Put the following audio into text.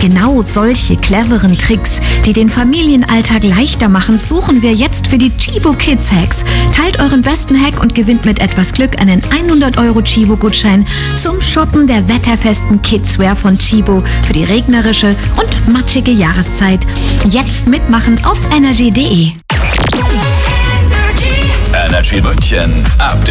Genau solche cleveren Tricks, die den Familienalltag leichter machen, suchen wir jetzt für die Chibo Kids Hacks. Teilt euren besten Hack und gewinnt mit etwas Glück einen 100€ Chibo-Gutschein zum Shoppen der wetterfesten Kidswear von Chibo für die regnerische und matschige Jahreszeit. Jetzt mitmachen auf energy.de. Energy München Update.